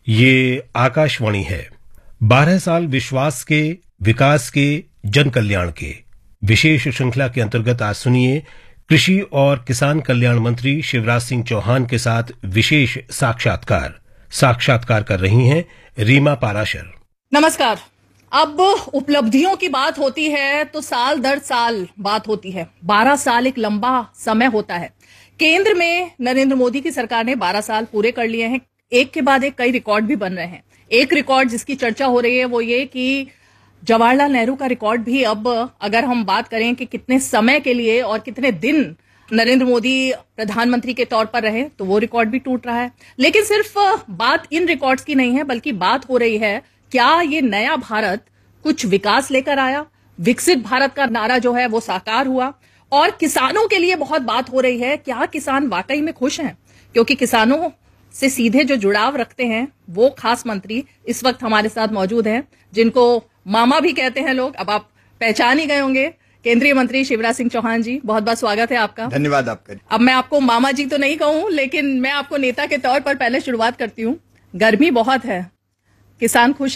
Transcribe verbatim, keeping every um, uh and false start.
ये आकाशवाणी है। बारह साल विश्वास के, विकास के, जन कल्याण के विशेष श्रृंखला के अंतर्गत आज सुनिए कृषि और किसान कल्याण मंत्री शिवराज सिंह चौहान के साथ विशेष साक्षात्कार। साक्षात्कार कर रही हैं रीमा पाराशर। नमस्कार। अब उपलब्धियों की बात होती है तो साल दर साल बात होती है। बारह साल एक लंबा समय होता है। केंद्र में नरेंद्र मोदी की सरकार ने बारह साल पूरे कर लिए हैं। एक के बाद एक कई रिकॉर्ड भी बन रहे हैं। एक रिकॉर्ड जिसकी चर्चा हो रही है वो ये कि जवाहरलाल नेहरू का रिकॉर्ड भी अब अगर हम बात करें कि कितने समय के लिए और कितने दिन नरेंद्र मोदी प्रधानमंत्री के तौर पर रहे तो वो रिकॉर्ड भी टूट रहा है। लेकिन सिर्फ बात इन रिकॉर्ड्स की नहीं है, बल्कि बात हो रही है क्या ये नया भारत कुछ विकास लेकर आया, विकसित भारत का नारा जो है वो साकार हुआ। और किसानों के लिए बहुत बात हो रही है, क्या किसान वाकई में खुश हैं, क्योंकि किसानों से सीधे जो जुड़ाव रखते हैं वो खास मंत्री इस वक्त हमारे साथ मौजूद हैं, जिनको मामा भी कहते हैं लोग। अब आप पहचान ही गए होंगे, केंद्रीय मंत्री शिवराज सिंह चौहान जी, बहुत बहुत स्वागत है आपका। धन्यवाद आपका। अब मैं आपको मामा जी तो नहीं कहूं, लेकिन मैं आपको नेता के तौर पर पहले शुरुआत करती हूं। गर्मी बहुत है, किसान खुश